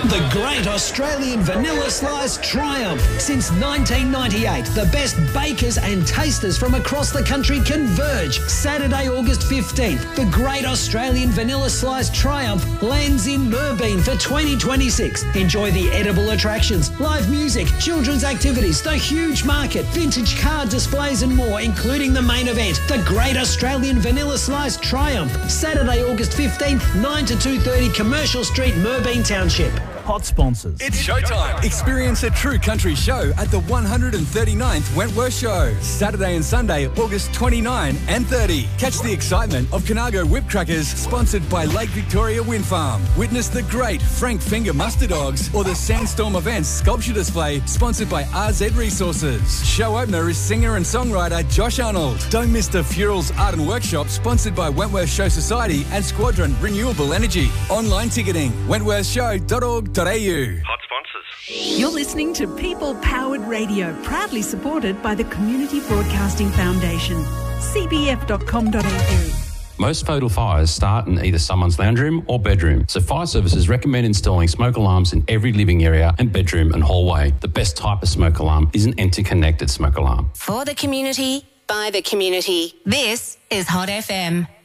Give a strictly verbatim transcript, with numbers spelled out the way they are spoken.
The Great Australian Vanilla Slice Triumph. Since nineteen ninety-eight, the best bakers and tasters from across the country converge. Saturday, August fifteenth, the Great Australian Vanilla Slice Triumph lands in Moorabool for twenty twenty-six. Enjoy the edible attractions, live music, children's activities, the huge market, vintage car displays and more, including the main event, the Great Australian Vanilla Slice Triumph. Saturday, August fifteenth, nine to two thirty Commercial Street, Moorabool Township. Hot sponsors. It's showtime. Experience a true country show at the one hundred thirty-ninth Wentworth Show. Saturday and Sunday, August twenty-ninth and thirtieth. Catch the excitement of Conago Whip Crackers, sponsored by Lake Victoria Wind Farm. Witness the great Frank Finger Muster Dogs or the Sandstorm Events Sculpture Display, sponsored by R Z Resources. Show opener is singer and songwriter Josh Arnold. Don't miss the Furals Art and Workshop, sponsored by Wentworth Show Society and Squadron Renewable Energy. Online ticketing, wentworth show dot org dot a u. Hot sponsors. You're listening to People Powered Radio, proudly supported by the Community Broadcasting Foundation. c b f dot com dot a u. Most fatal fires start in either someone's lounge room or bedroom, so fire services recommend installing smoke alarms in every living area and bedroom and hallway. The best type of smoke alarm is an interconnected smoke alarm. For the community, by the community. This is Hot F M.